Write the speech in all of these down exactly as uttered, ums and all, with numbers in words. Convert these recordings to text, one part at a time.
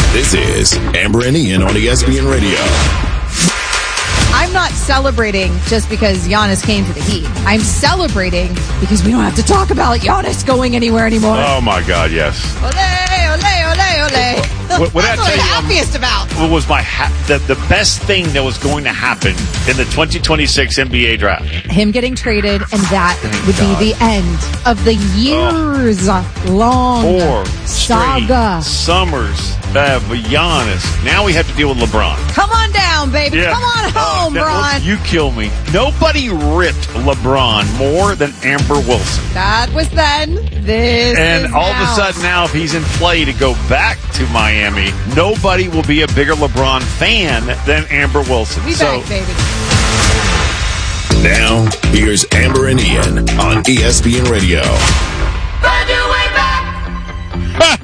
This is Amber and Ian on E S P N Radio. I'm not celebrating just because Giannis came to the Heat. I'm celebrating because we don't have to talk about Giannis going anywhere anymore. Oh, my God, yes. Ole, ole, ole, ole. What, what That's I what tell I'm you, happiest about. What was my ha- the, the best thing that was going to happen in the twenty twenty-six N B A draft? Him getting traded, and that Thank would God. be the end of the years-long Four saga. straight summers of Giannis. Now we have to deal with LeBron. Come on down, baby. Yeah. Come on home, Oh, that- Bron. You kill me. Nobody ripped LeBron more than Amber Wilson. That was then. This And is all now. of a sudden now, if he's in play to go back to Miami, nobody will be a bigger LeBron fan than Amber Wilson. We so, back, baby. Now, here's Amber and Ian on E S P N Radio. Find your way back.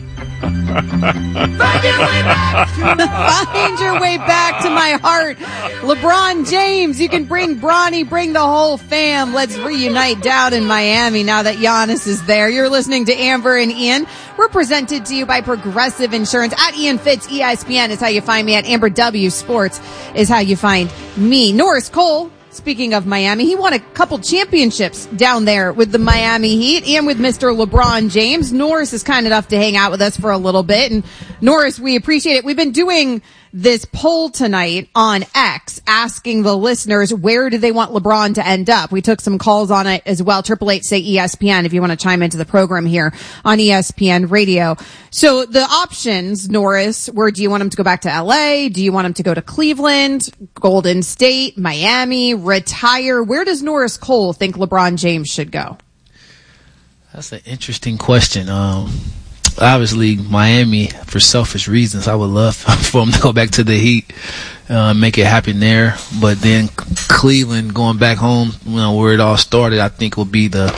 Find your way back. Find your way back to my heart. LeBron James, you can bring Bronny, bring the whole fam. Let's reunite down in Miami now that Giannis is there. You're listening to Amber and Ian. We're presented to you by Progressive Insurance. At Ian Fitz, E S P N is how you find me. At Amber W Sports is how you find me. Norris Cole, speaking of Miami, he won a couple championships down there with the Miami Heat and with Mister LeBron James. Norris is kind enough to hang out with us for a little bit. And Norris, we appreciate it. We've been doing this poll tonight on X asking the listeners where do they want LeBron to end up. We took some calls on it as well. Triple eight say E S P N if you want to chime into the program here on E S P N Radio. So the options, Norris, were do you want him to go back to L A? Do you want him to go to Cleveland, Golden State, Miami, retire? Where does Norris Cole think LeBron James should go? That's an interesting question. Um, obviously, Miami, for selfish reasons, I would love for him to go back to the Heat, uh, make it happen there. But then Cleveland, going back home, you know, where it all started, I think would be the.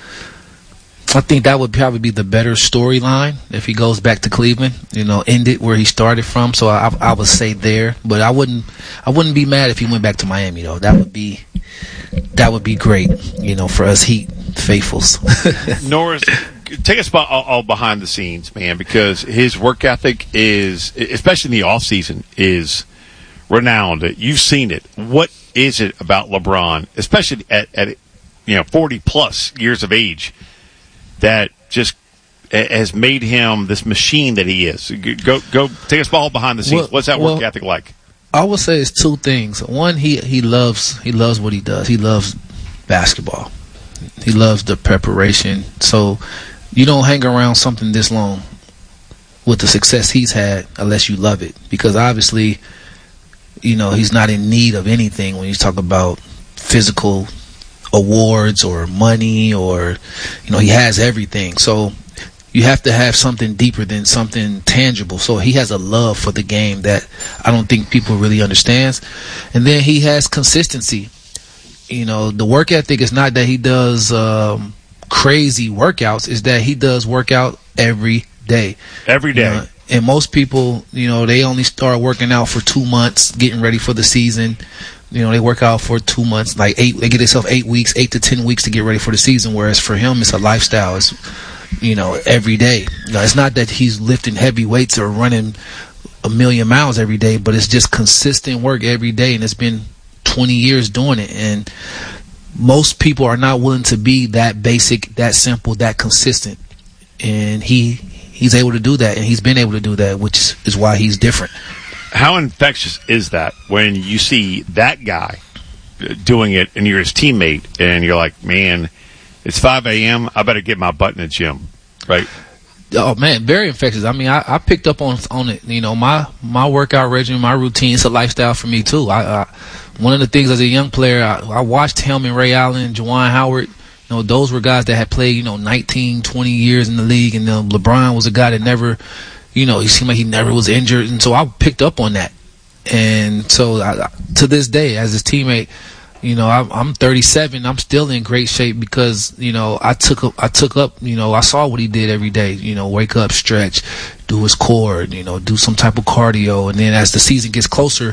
I think that would probably be the better storyline if he goes back to Cleveland. You know, end it where he started from. So I, I would say there, but I wouldn't. I wouldn't be mad if he went back to Miami though. That would be. That would be great. You know, for us Heat faithfuls. Norris, take us all, all behind the scenes, man, because his work ethic is, especially in the off season, is renowned. You've seen it. What is it about LeBron, especially at, at you know forty plus years of age, that just has made him this machine that he is? Go, go, take us all behind the scenes. Well, What's that work well, ethic like? I would say it's two things. One, he he loves he loves what he does. He loves basketball. He loves the preparation. So you don't hang around something this long with the success he's had unless you love it. Because obviously, you know, he's not in need of anything when you talk about physical awards or money or, you know, he has everything. So you have to have something deeper than something tangible. So he has a love for the game that I don't think people really understands. And then he has consistency. You know, the work ethic is not that he does um, crazy workouts. It's that he does workout every day. Every day. You know, and most people, you know, they only start working out for two months, getting ready for the season. You know, they work out for two months, like eight. They get themselves eight weeks, eight to ten weeks to get ready for the season. Whereas for him, it's a lifestyle. It's, you know, every day. You know, it's not that he's lifting heavy weights or running a million miles every day, but it's just consistent work every day, and it's been twenty years doing it. And most people are not willing to be that basic, that simple, that consistent. And he he's able to do that, and he's been able to do that, which is why he's different. How infectious is that when you see that guy doing it and you're his teammate and you're like, man, it's five a.m., I better get my butt in the gym, right? Oh, man, very infectious. I mean, I, I picked up on on it. You know, my, my workout regimen, my routine, it's a lifestyle for me, too. I, I One of the things as a young player, I, I watched him and Ray Allen, Juwan Howard. You know, those were guys that had played, you know, nineteen, twenty years in the league. And um, LeBron was a guy that never, you know, he seemed like he never was injured. And so I picked up on that. And so I, to this day, as his teammate, you know, I'm, I'm thirty-seven. I'm still in great shape because, you know, I took up, I took up, you know, I saw what he did every day. You know, wake up, stretch, do his core, you know, do some type of cardio. And then as the season gets closer,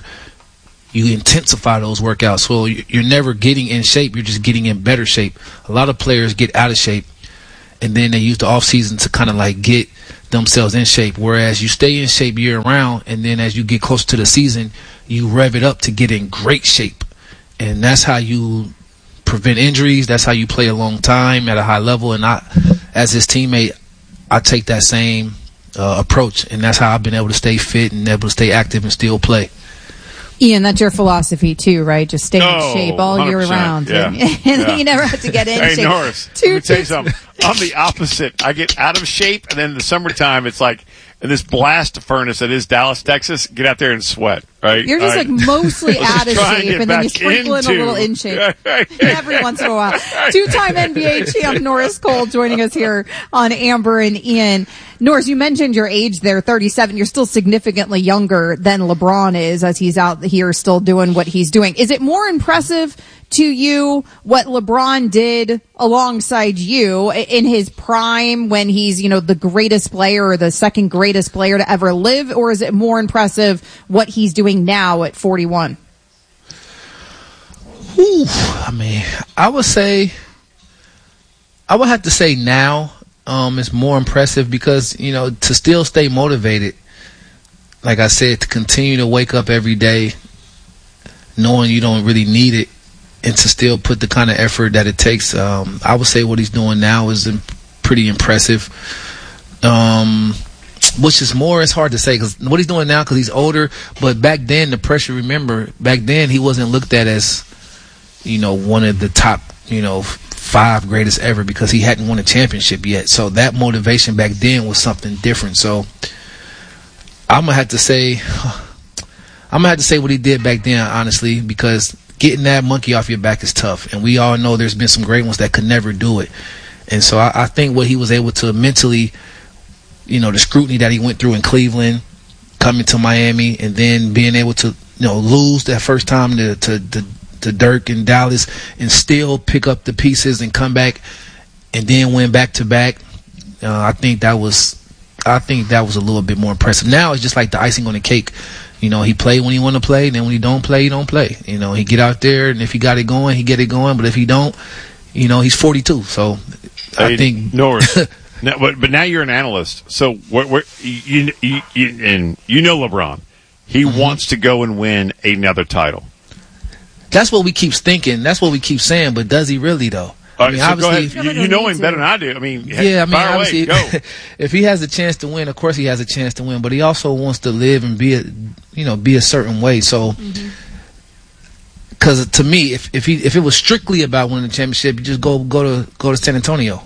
you intensify those workouts. So you're never getting in shape. You're just getting in better shape. A lot of players get out of shape, and then they use the off season to kind of like get themselves in shape. Whereas you stay in shape year round, and then as you get closer to the season, you rev it up to get in great shape. And that's how you prevent injuries. That's how you play a long time at a high level. And I, as his teammate, I take that same uh, approach, and that's how I've been able to stay fit and able to stay active and still play. Ian, that's your philosophy too, right? Just stay Oh, in shape all year one hundred percent. round. Yeah. And, and Yeah. you never have to get in Hey, shape. Norris, Two let me tell you tips- something. I'm the opposite. I get out of shape, and then in the summertime, it's like in this blast furnace that is Dallas, Texas, get out there and sweat, right? You're just All like right. mostly Let's out of just try and shape, get and then you back sprinkle in a into- little in shape Right, right. every once in a while. Two-time N B A champ Norris Cole joining us here on Amber and Ian. Norris, you mentioned your age there, thirty-seven. You're still significantly younger than LeBron is, as he's out here still doing what he's doing. Is it more impressive to you what LeBron did alongside you in his prime when he's, you know, the greatest player or the second greatest player to ever live? Or is it more impressive what he's doing now at forty-one? Whew, I mean, I would say, I would have to say now um, it's more impressive because, you know, to still stay motivated, like I said, to continue to wake up every day knowing you don't really need it, and to still put the kind of effort that it takes. Um, I would say what he's doing now is im- pretty impressive. Um, which is more, it's hard to say because what he's doing now because he's older. But back then, the pressure, remember, back then he wasn't looked at as, you know, one of the top, you know, five greatest ever because he hadn't won a championship yet. So that motivation back then was something different. So I'm going to have to say, I'm going to have to say what he did back then, honestly, because getting that monkey off your back is tough. And we all know there's been some great ones that could never do it. And so I, I think what he was able to mentally, you know, the scrutiny that he went through in Cleveland, coming to Miami, and then being able to, you know, lose that first time to, to, to, to Dirk in Dallas and still pick up the pieces and come back and then win back to back. Uh, I think that was, I think that was a little bit more impressive. Now it's just like the icing on the cake. You know, he played when he want to play, and then when he don't play, he don't play. You know, he get out there, and if he got it going, he get it going. But if he don't, you know, he's forty-two. So I Hey, think Norris. Now, but, but now you're an analyst, so where, where, you, you, you and you know LeBron, he Mm-hmm. wants to go and win another title. that's what we keep thinking. That's what we keep saying. But does he really, though? All I mean, right, so go obviously, ahead. You, you know him better than I do. I mean, yeah, I mean, fire obviously, away, go. if he has a chance to win, of course he has a chance to win. But he also wants to live and be, a, you know, be a certain way. So, because to me, if if he if it was strictly about winning the championship, you just go go to go to San Antonio,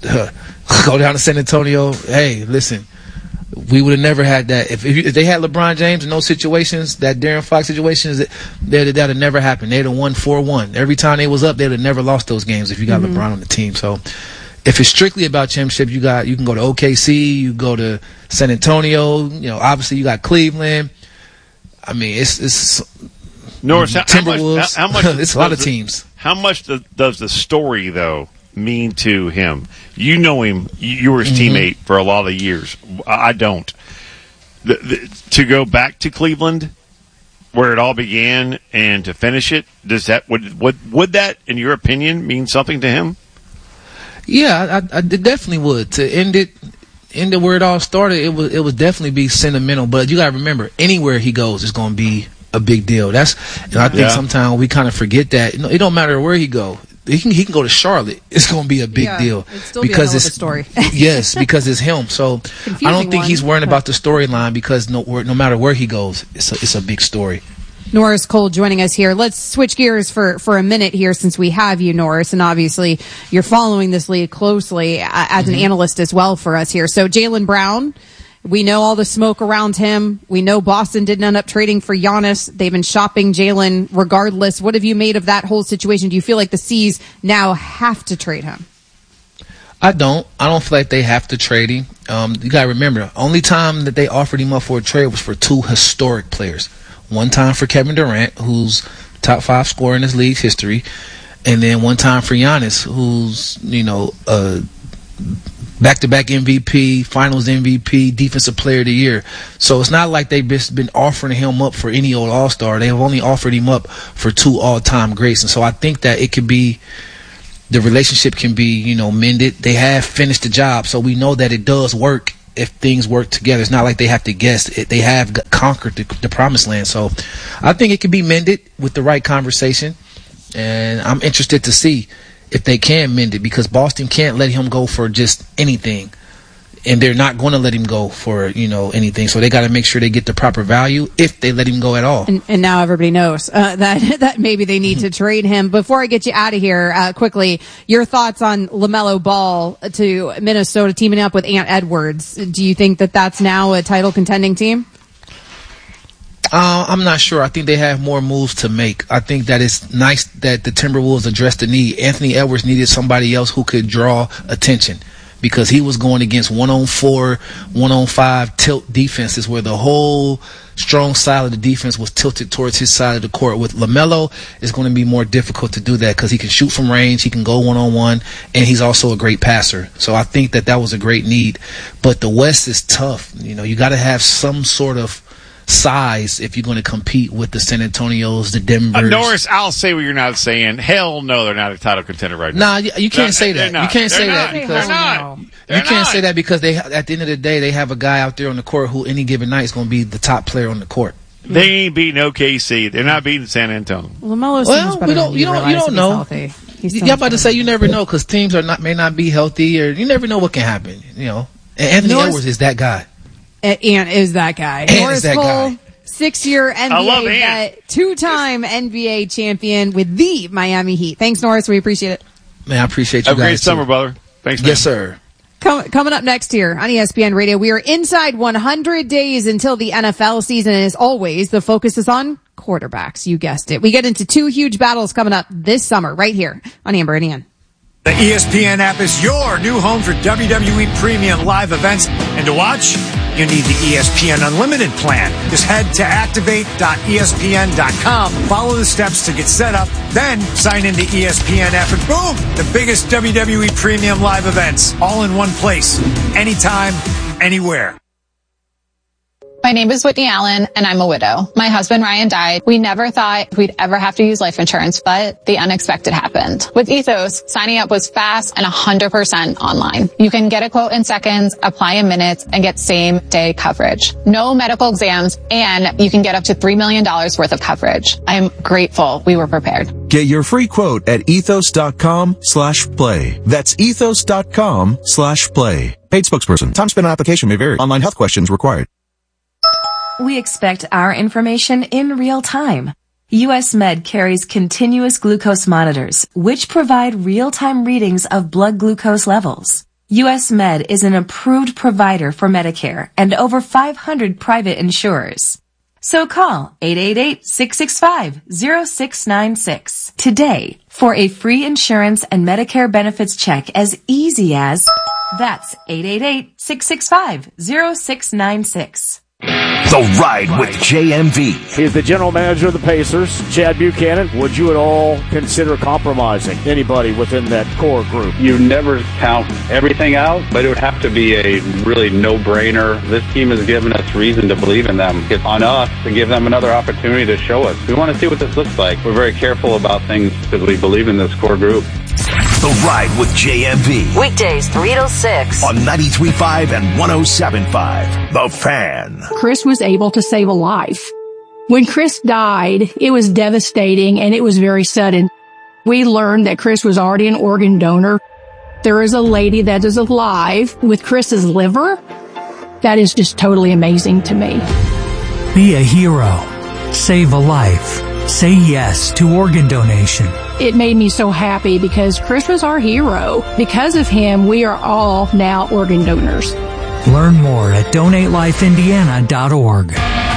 go down to San Antonio. Hey, listen, we would have never had that if if, if they had LeBron James in those situations, that Darren Fox situations, that that would have never happened. They'd have won four one every time they was up. They'd have never lost those games if you got LeBron on the team. So, if it's strictly about championship, you got you can go to O K C, you go to San Antonio. You know, obviously you got Cleveland. I mean, it's it's Norris, how, how much? Timberwolves. How, how much It's a lot does of the- teams. How much does, does the story though mean to him? You know him. You, you were his Mm-hmm. teammate for a lot of years. I, I don't. The, the, to go back to Cleveland, where it all began, and to finish it, does that would would would that, in your opinion, mean something to him? Yeah, I, I it definitely would. To end it, end it where it all started, it would it would definitely be sentimental. But you got to remember, anywhere he goes is going to be a big deal. That's, and I think Yeah. sometimes we kind of forget that. You know, it don't matter where he go. He can he can go to Charlotte. It's going to be a big Yeah, deal it'd still be a hell of a story. yes, because it's him. So I Confusing don't think one, he's worrying but- about the storyline because no where- no matter where he goes, it's a, it's a big story. Norris Cole joining us here. Let's switch gears for, for a minute here since we have you, Norris, and obviously you're following this league closely uh, as an analyst as well for us here. So Jaylen Brown, we know all the smoke around him. We know Boston didn't end up trading for Giannis. They've been shopping Jaylen regardless. What have you made of that whole situation? Do you feel like the C's now have to trade him? I don't. I don't feel like they have to trade him. Um, you got to remember, only time that they offered him up for a trade was for two historic players. One time for Kevin Durant, who's top five scorer in his league's history, and then one time for Giannis, who's, you know, uh, back-to-back M V P, Finals M V P, Defensive Player of the Year. So it's not like they've just been offering him up for any old All-Star. They have only offered him up for two all-time greats. And so I think that it could be, the relationship can be, you know, mended. They have finished the job, so we know that it does work if things work together. It's not like they have to guess. It, they have g- conquered the, the promised land. So I think it can be mended with the right conversation. And I'm interested to see if they can mend it, because Boston can't let him go for just anything. And they're not going to let him go for, you know, anything. So they got to make sure they get the proper value if they let him go at all. And, and now everybody knows uh, that that maybe they need to trade him. Before I get you out of here, uh, quickly, your thoughts on LaMelo Ball to Minnesota teaming up with Ant Edwards. Do you think that that's now a title contending team? Uh, I'm not sure. I think they have more moves to make. I think that it's nice that the Timberwolves addressed the need. Anthony Edwards needed somebody else who could draw attention, because he was going against one-on-four, one-on-five tilt defenses where the whole strong side of the defense was tilted towards his side of the court. With LaMelo, it's going to be more difficult to do that because he can shoot from range, he can go one-on-one, and he's also a great passer. So I think that that was a great need. But the West is tough. You know, you got to have some sort of size if you're going to compete with the San Antonios, the Denvers. Uh, Norris, I'll say what you're not saying. Hell no, they're not a title contender right now. Nah, you, you can't no, say that. Not. You can't they're say not. that because they're not. They're you can't not. say that because they, at the end of the day, they have a guy out there on the court who any given night is going to be the top player on the court. They ain't beating O K C. They're not beating San Antonio. LaMelo well, we don't, you don't, you don't know. You're about to say you never know because teams are not may not be healthy, or you never know what can happen. You know, and Anthony Norris, Edwards is that guy. Ant is that guy. Ant Norris is that Cole, guy. Six-year N B A vet, two-time N B A champion with the Miami Heat. Thanks, Norris. We appreciate it. Man, I appreciate you Have guys. a great summer, too. brother. Thanks, man. Yes, sir. Com- coming up next here on E S P N Radio, we are inside one hundred days until the N F L season, and as always, the focus is on quarterbacks. You guessed it. We get into two huge battles coming up this summer right here on Amber and Ian. The E S P N app is your new home for W W E premium live events. And to watch, you need the E S P N Unlimited plan. Just head to activate dot E S P N dot com, follow the steps to get set up, then sign into E S P N app, and boom, the biggest W W E premium live events, all in one place, anytime, anywhere. My name is Whitney Allen, and I'm a widow. My husband, Ryan, died. We never thought we'd ever have to use life insurance, but the unexpected happened. With Ethos, signing up was fast and one hundred percent online. You can get a quote in seconds, apply in minutes, and get same-day coverage. No medical exams, and you can get up to three million dollars worth of coverage. I'm grateful we were prepared. Get your free quote at ethos dot com slash play. That's ethos dot com slash play. Paid spokesperson. Time spent on application may vary. Online health questions required. We expect our information in real time. U S Med carries continuous glucose monitors, which provide real-time readings of blood glucose levels. U S Med is an approved provider for Medicare and over five hundred private insurers. So call eight eight eight, six six five, zero six nine six today for a free insurance and Medicare benefits check as easy as that's eight eight eight, six six five, zero six nine six. The Ride with J M V. He's the general manager of the Pacers, Chad Buchanan. Would you at all consider compromising anybody within that core group? You never count everything out, but it would have to be a really no-brainer. This team has given us reason to believe in them. It's on us to give them another opportunity to show us. We want to see what this looks like. We're very careful about things because we believe in this core group. The Ride with J M V. Weekdays three to six. On ninety-three point five and one oh seven point five. The Fan. Chris was able to save a life. When Chris died, it was devastating and it was very sudden. We learned that Chris was already an organ donor. There is a lady that is alive with Chris's liver. That is just totally amazing to me. Be a hero. Save a life. Say yes to organ donation. It made me so happy because Chris was our hero. Because of him, we are all now organ donors. Learn more at donate life indiana dot org.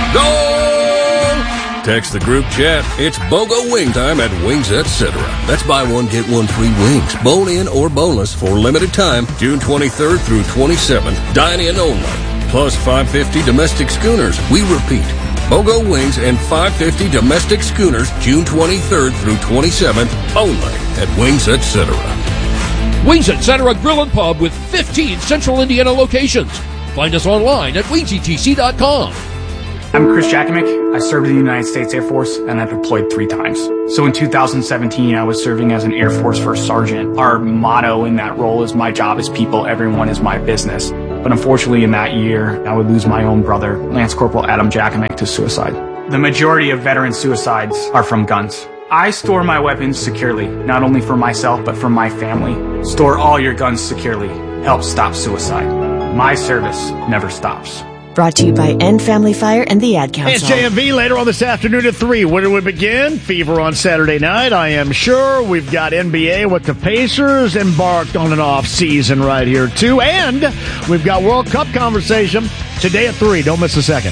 Go! Text the group chat. It's BOGO wing time at Wings Etc. That's buy one, get one free wings. Bone-in or boneless for limited time, June twenty-third through twenty-seventh. Dine-in only. Plus five hundred fifty domestic schooners. We repeat. BOGO Wings and five hundred fifty domestic schooners, June twenty-third through twenty-seventh, only at Wings Etc. Wings Etc. Grill and Pub with fifteen Central Indiana locations. Find us online at wings e t c dot com. I'm Chris Jakimick. I served in the United States Air Force and I deployed three times. So in two thousand seventeen, I was serving as an Air Force First Sergeant. Our motto in that role is my job is people, everyone is my business. But unfortunately, in that year, I would lose my own brother, Lance Corporal Adam Jackamick, to suicide. The majority of veteran suicides are from guns. I store my weapons securely, not only for myself, but for my family. Store all your guns securely. Help stop suicide. My service never stops. Brought to you by End Family Fire and the Ad Council. It's J M V later on this afternoon at three. Where do we begin? Fever on Saturday night, I am sure. We've got N B A with the Pacers embarked on an off season right here, too. And we've got World Cup conversation today at three. Don't miss a second.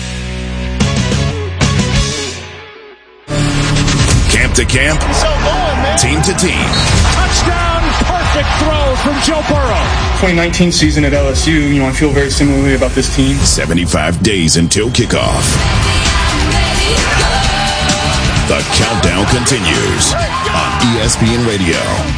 Camp to camp, team to team. Touchdown, perfect throw from Joe Burrow. twenty nineteen season at L S U, you know, I feel very similarly about this team. seventy-five days until kickoff. The countdown continues on E S P N Radio.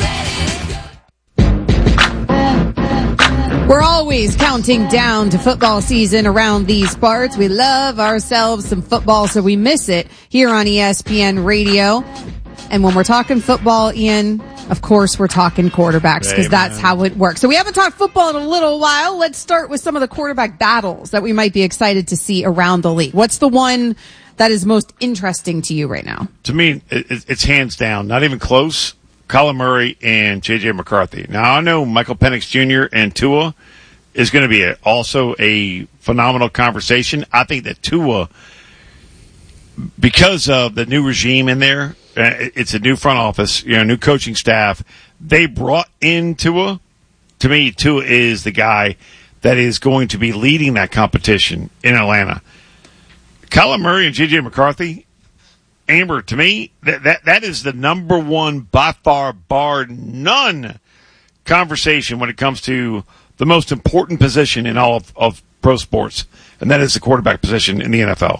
We're always counting down to football season around these parts. We love ourselves some football, so we miss it here on E S P N Radio. And when we're talking football, Ian, of course we're talking quarterbacks because that's how it works. So we haven't talked football in a little while. Let's start with some of the quarterback battles that we might be excited to see around the league. What's the one that is most interesting to you right now? To me, it's hands down, not even close. Kyler Murray and J J McCarthy. Now, I know Michael Penix Junior and Tua is going to be a, also a phenomenal conversation. I think that Tua, because of the new regime in there, it's a new front office, you know, new coaching staff. They brought in Tua. To me, Tua is the guy that is going to be leading that competition in Atlanta. Kyler Murray and J J McCarthy, Amber, to me, that, that that is the number one, by far, bar none, conversation when it comes to the most important position in all of, of pro sports, and that is the quarterback position in the N F L.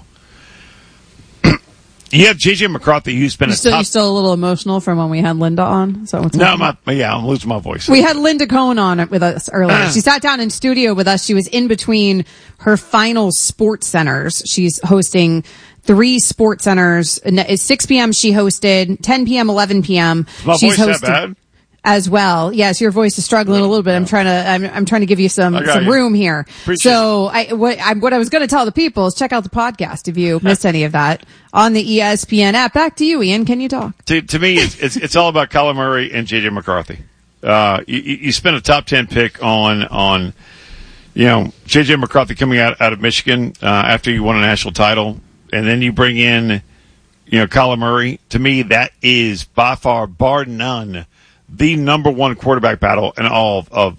You have J J McCarthy, who's been You a still, top... you still a little emotional from when we had Linda on? So what's No, my, yeah, I'm losing my voice. We had Linda Cohen on it with us earlier. She sat down in studio with us. She was in between her final sports centers. She's hosting three sports centers. At six p.m. she hosted, ten p.m., eleven p.m. My She's voice hosted that bad? as well. Yes, your voice is struggling a little bit. I'm trying to, I'm, I'm trying to give you some, I got some you. room here. Appreciate so I, what I, what I was going to tell the people is check out the podcast if you missed any of that on the E S P N app. Back to you, Ian. Can you talk? To, to me, it's, it's it's all about Kyler Murray and J J McCarthy. Uh, you, you spent a top ten pick on on you know J J McCarthy coming out out of Michigan uh, after you won a national title, and then you bring in you know Kyler Murray. To me, that is by far, bar none, the number one quarterback battle in all of, of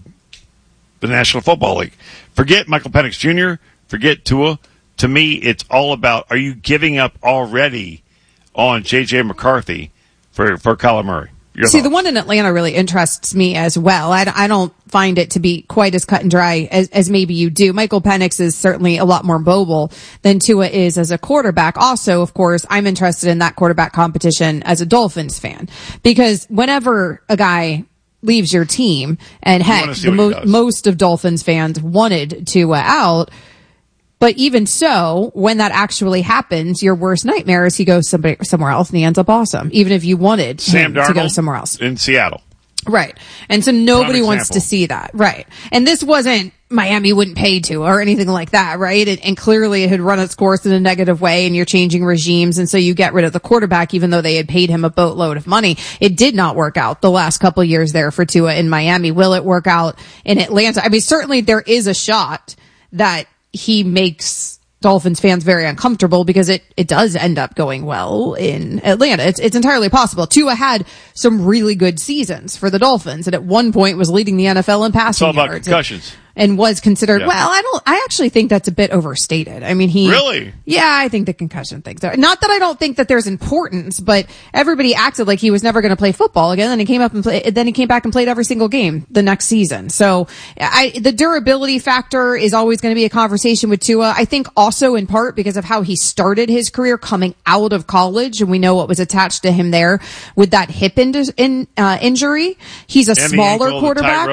the National Football League. Forget Michael Penix Junior Forget Tua. To me, it's all about, are you giving up already on J J McCarthy for, for Kyler Murray? Your See, thoughts? the one in Atlanta really interests me as well. I, I don't find it to be quite as cut and dry as, as maybe you do. Michael Penix is certainly a lot more mobile than Tua is as a quarterback. Also, of course, I'm interested in that quarterback competition as a Dolphins fan, because whenever a guy leaves your team, and heck, the mo- most of Dolphins fans wanted Tua out. But even so, when that actually happens, your worst nightmare is he goes somebody, somewhere else and he ends up awesome, even if you wanted Sam him Darnold to go somewhere else. in Seattle. Right. And so nobody Prime wants example. to see that. Right. And this wasn't Miami wouldn't pay to or anything like that, right? And, and clearly it had run its course in a negative way, and you're changing regimes, and so you get rid of the quarterback even though they had paid him a boatload of money. It did not work out the last couple of years there for Tua in Miami. Will it work out in Atlanta? I mean, certainly there is a shot that he makes Dolphins fans very uncomfortable, because it, it does end up going well in Atlanta. It's, it's entirely possible. Tua had some really good seasons for the Dolphins, and at one point was leading the N F L in passing It's all about yards. concussions. And was considered, Yeah. well, I don't, I actually think that's a bit overstated. I mean, he, Really? yeah, I think the concussion thing's there. Not that I don't think that there's importance, but everybody acted like he was never going to play football again. Then he came up and play, then he came back and played every single game the next season. So I, the durability factor is always going to be a conversation with Tua. I think also in part because of how he started his career coming out of college, and we know what was attached to him there with that hip in, in, uh, injury. He's a And the smaller ankle, the quarterback. tightrope.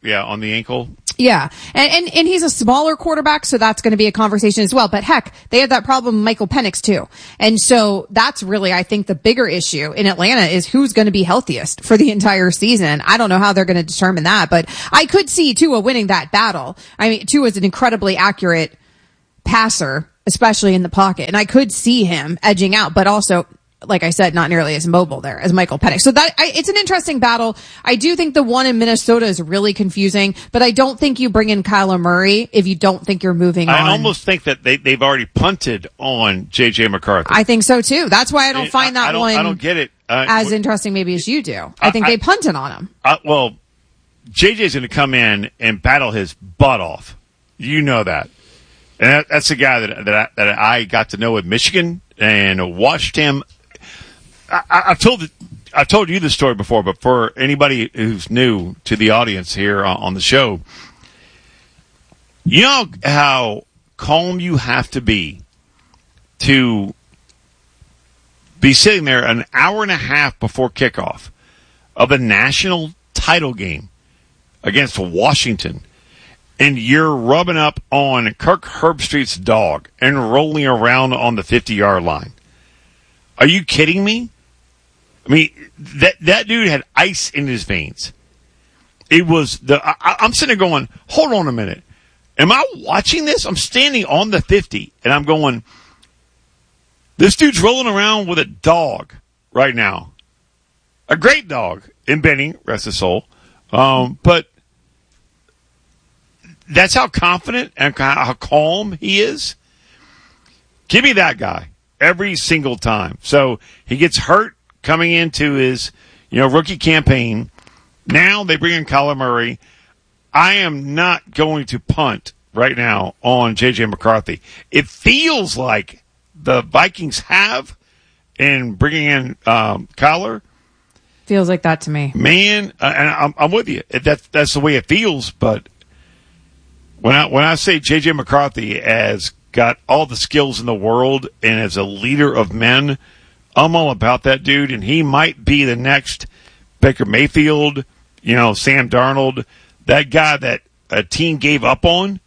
yeah, on the ankle. Yeah. And, and, and he's a smaller quarterback, so that's going to be a conversation as well. But heck, they had that problem with Michael Penix too. And so that's really, I think, the bigger issue in Atlanta is who's going to be healthiest for the entire season. I don't know how they're going to determine that, but I could see Tua winning that battle. I mean, Tua is an incredibly accurate passer, especially in the pocket. And I could see him edging out, but also, like I said, not nearly as mobile there as Michael Penix. So that, I, it's an interesting battle. I do think the one in Minnesota is really confusing, but I don't think you bring in Kyler Murray if you don't think you're moving I on. I almost think that they, they've already punted on J J McCarthy. I think so too. That's why I don't find that I, I don't, one I don't get it. Uh, as interesting maybe as you do. I think I, they punted on him. Uh, well, J J's going to come in and battle his butt off. You know that. And that, that's the guy that, that, I, that I got to know at Michigan and watched him. I, I've told I've told you this story before, but for anybody who's new to the audience here on, on the show, you know how calm you have to be to be sitting there an hour and a half before kickoff of a national title game against Washington, and you're rubbing up on Kirk Herbstreit's dog and rolling around on the fifty-yard line. Are you kidding me? I mean, that that dude had ice in his veins. It was the. I, I'm sitting there going, hold on a minute. Am I watching this? I'm standing on the fifty, and I'm going, this dude's rolling around with a dog right now. A great dog in Benny, rest his soul. Um, but that's how confident and how calm he is. Give me that guy every single time. So he gets hurt coming into his, you know, rookie campaign. Now they bring in Kyler Murray. I am not going to punt right now on J J McCarthy. It feels like the Vikings have in bringing in um, Kyler. Feels like that to me. Man, uh, and I'm, I'm with you. That, that's the way it feels. But when I when I say J J McCarthy has got all the skills in the world and as a leader of men, I'm all about that dude, and he might be the next Baker Mayfield, you know, Sam Darnold, that guy that a team gave up on,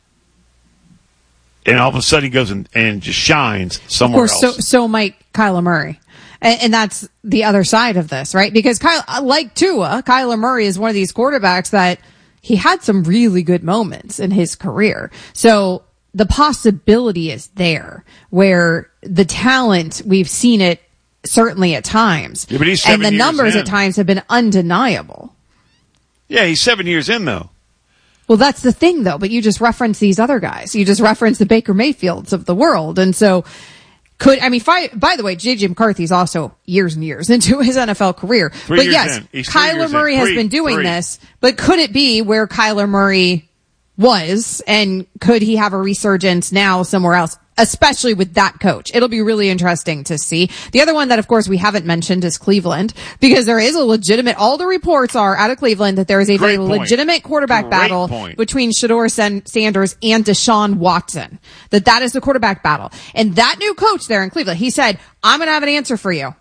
and all of a sudden he goes and, and just shines somewhere of course, else. So, so might Kyler Murray. And, and that's the other side of this, right? Because Kyle, like Tua, Kyler Murray is one of these quarterbacks that he had some really good moments in his career. So the possibility is there where the talent, we've seen it certainly at times. Yeah, but he's and seven the years numbers in. at times have been undeniable. Yeah, he's seven years in, though. Well, that's the thing, though. But you just reference these other guys. You just reference the Baker Mayfields of the world. And so could, I mean, fi- by the way, J J McCarthy's also years and years into his N F L career. Three but years yes, in. He's three Kyler years Murray in. has Three, been doing three. this. But could it be where Kyler Murray was, and could he have a resurgence now somewhere else, especially with that coach? It'll be really interesting to see. The other one that, of course, we haven't mentioned is Cleveland, because there is a legitimate, all the reports are out of Cleveland that there is a Great very point. legitimate quarterback Great battle point. between Shedeur San- Sanders and Deshaun Watson. That that is the quarterback battle. And that new coach there in Cleveland, he said, I'm going to have an answer for you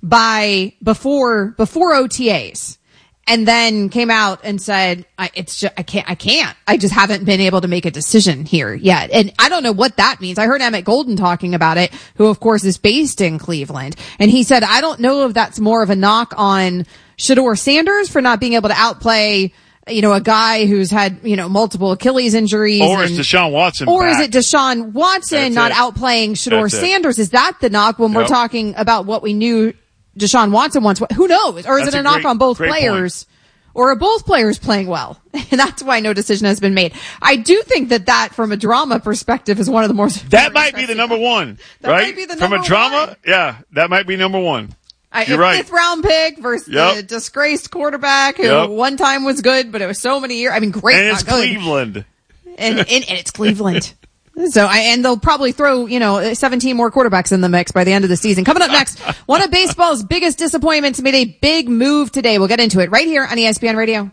by before, before O T As. And then came out and said, I, it's just, I can't, I can't. I just haven't been able to make a decision here yet. And I don't know what that means. I heard Emmett Golden talking about it, who of course is based in Cleveland. And he said, I don't know if that's more of a knock on Shedeur Sanders for not being able to outplay, you know, a guy who's had, you know, multiple Achilles injuries. Or and, is Deshaun Watson Or back? is it Deshaun Watson That's not it. outplaying Shedeur That's it. Sanders? Is that the knock when we're Yep. talking about what we knew Deshaun Watson once? Who knows? Or is That's it a, a knock great- on both great players? Or are both players playing well? And that's why no decision has been made. I do think that that, from a drama perspective, is one of the more... That might be the number one, That right? might be the From number a drama, one. yeah, that might be number one. I, You're a right. fifth round pick versus Yep. the disgraced quarterback who Yep. one time was good, but it was so many years. I mean, great, and not it's good. Cleveland. And, and, and it's Cleveland. So, I, and they'll probably throw, you know, seventeen more quarterbacks in the mix by the end of the season. Coming up next, one of baseball's biggest disappointments made a big move today. We'll get into it right here on E S P N Radio.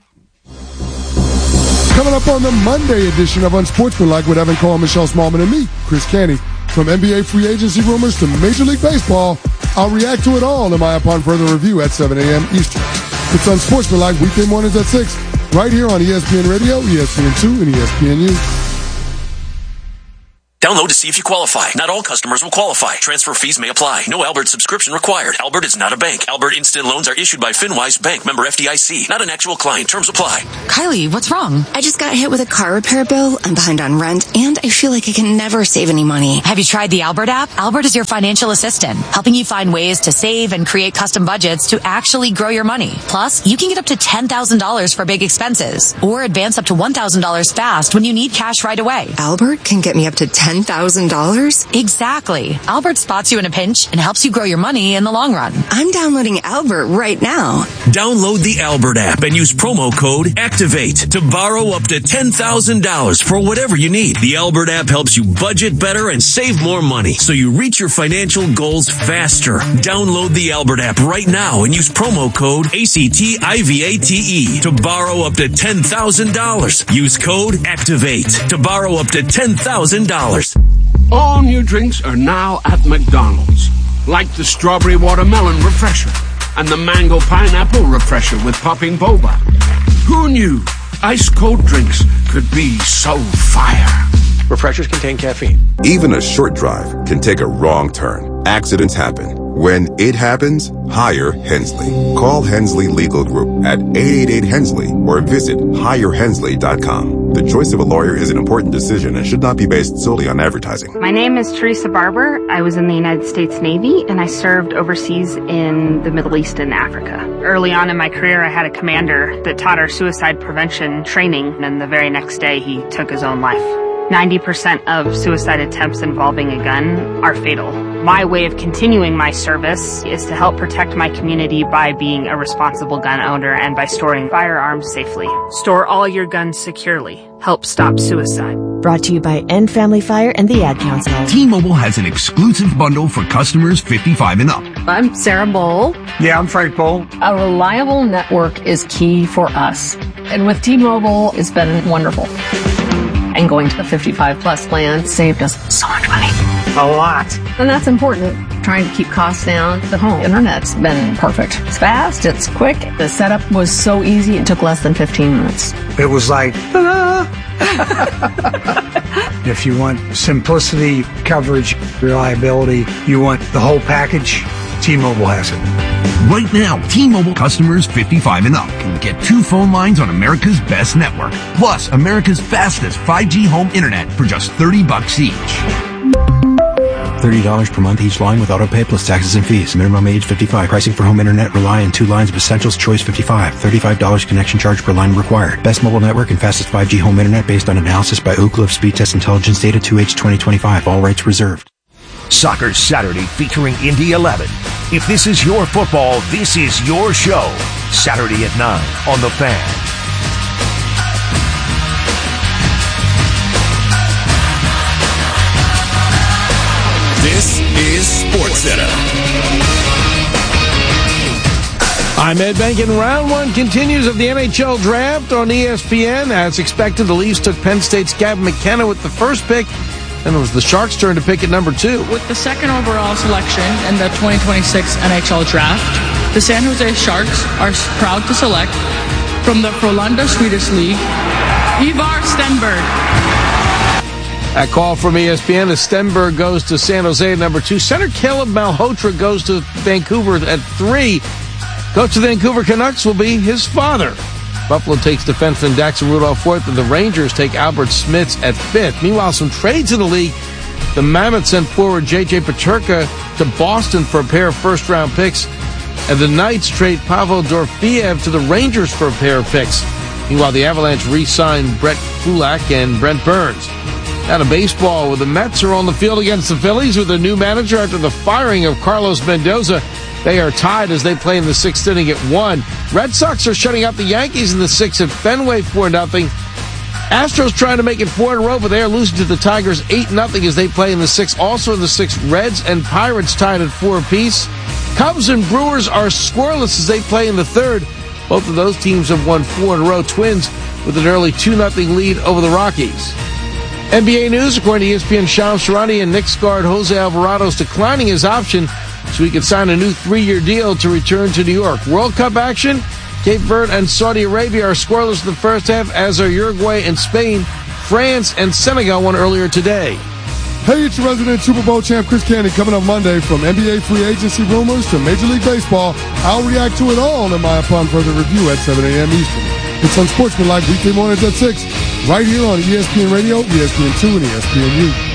Coming up on the Monday edition of Unsportsmanlike with Evan Cole, Michelle Smallman, and me, Chris Canty. From N B A free agency rumors to Major League Baseball, I'll react to it all in my Upon Further Review at seven a.m. Eastern. It's Unsportsmanlike weekday mornings at six right here on E S P N Radio, E S P N two, and E S P N U. Download to see if you qualify. Not all customers will qualify. Transfer fees may apply. No Albert subscription required. Albert is not a bank. Albert Instant Loans are issued by FinWise Bank, member F D I C. Not an actual client. Terms apply. Kylie, what's wrong? I just got hit with a car repair bill. I'm behind on rent, and I feel like I can never save any money. Have you tried the Albert app? Albert is your financial assistant, helping you find ways to save and create custom budgets to actually grow your money. Plus, you can get up to ten thousand dollars for big expenses, or advance up to one thousand dollars fast when you need cash right away. Albert can get me up to ten thousand dollars? Exactly. Albert spots you in a pinch and helps you grow your money in the long run. I'm downloading Albert right now. Download the Albert app and use promo code ACTIVATE to borrow up to ten thousand dollars for whatever you need. The Albert app helps you budget better and save more money so you reach your financial goals faster. Download the Albert app right now and use promo code ACTIVATE to borrow up to ten thousand dollars. Use code ACTIVATE to borrow up to ten thousand dollars. All new drinks are now at McDonald's, like the strawberry watermelon refresher and the mango pineapple refresher with popping boba. Who knew ice cold drinks could be so fire? Refreshers contain caffeine. Even a short drive can take a wrong turn. Accidents happen. When it happens, hire Hensley. Call Hensley Legal Group at eight eight eight Hensley or visit hire hensley dot com. The choice of a lawyer is an important decision and should not be based solely on advertising. My name is Teresa Barber. I was in the United States Navy and I served overseas in the Middle East and Africa. Early on in my career, I had a commander that taught our suicide prevention training, and the very next day he took his own life. ninety percent of suicide attempts involving a gun are fatal. My way of continuing my service is to help protect my community by being a responsible gun owner and by storing firearms safely. Store all your guns securely. Help stop suicide. Brought to you by End Family Fire and the Ad Council. T-Mobile has an exclusive bundle for customers fifty-five and up. I'm Sarah Bowl. Yeah, I'm Frank Bowl. A reliable network is key for us. And with T-Mobile, it's been wonderful. And going to the fifty-five plus plan saved us so much money. A lot. And that's important. Trying to keep costs down. The home internet's been perfect. It's fast, it's quick. The setup was so easy, it took less than fifteen minutes. It was like, ta-da! If you want simplicity, coverage, reliability, you want the whole package, T-Mobile has it. Right now, T-Mobile customers fifty-five and up can get two phone lines on America's best network, plus America's fastest five G home internet for just thirty bucks each. thirty dollars per month each line with autopay plus taxes and fees. Minimum age fifty-five. Pricing for home internet rely on two lines of Essentials Choice fifty-five. thirty-five dollars connection charge per line required. Best mobile network and fastest five G home internet based on analysis by Ookla of Speed Test Intelligence Data two H twenty twenty-five. All rights reserved. Soccer Saturday featuring Indy eleven. If this is your football, this is your show. Saturday at nine on The Fan. This is SportsCenter. I'm Ed Benkin. Round one continues of the N H L draft on E S P N. As expected, the Leafs took Penn State's Gavin McKenna with the first pick. Then it was the Sharks' turn to pick at number two. With the second overall selection in the twenty twenty-six N H L draft, the San Jose Sharks are proud to select from the Frölunda Swedish League, Ivar Stenberg. That call from E S P N as Stenberg goes to San Jose at number two. Center Caleb Malhotra goes to Vancouver at three. Coach of the Vancouver Canucks will be his father. Buffalo takes defenseman Daxon Rudolph fourth, and the Rangers take Albert Smits at fifth. Meanwhile, some trades in the league. The Mammoth sent forward J J Peterka to Boston for a pair of first-round picks, and the Knights trade Pavel Dorofeev to the Rangers for a pair of picks. Meanwhile, the Avalanche re-signed Brett Kulak and Brent Burns. Now to baseball, where the Mets are on the field against the Phillies with a new manager after the firing of Carlos Mendoza. They are tied as they play in the sixth inning at one. Red Sox are shutting out the Yankees in the sixth at Fenway four nothing. Astros trying to make it four in a row, but they are losing to the Tigers eight nothing as they play in the sixth. Also in the sixth, Reds and Pirates tied at four apiece. Cubs and Brewers are scoreless as they play in the third. Both of those teams have won four in a row. Twins with an early two nothing lead over the Rockies. N B A news, according to E S P N, Shams Charania and Knicks guard Jose Alvarado is declining his option so he can sign a new three-year deal to return to New York. World Cup action Cape Verde and Saudi Arabia are scoreless in the first half, as are Uruguay and Spain. France and Senegal won earlier today. Hey, it's your resident Super Bowl champ, Chris Candy, coming up Monday. From N B A free agency rumors to Major League Baseball, I'll react to it all in my Upon Further review at seven a.m. Eastern. It's Unsportsmanlike weekday mornings at six, right here on E S P N Radio, E S P N two, and E S P N U.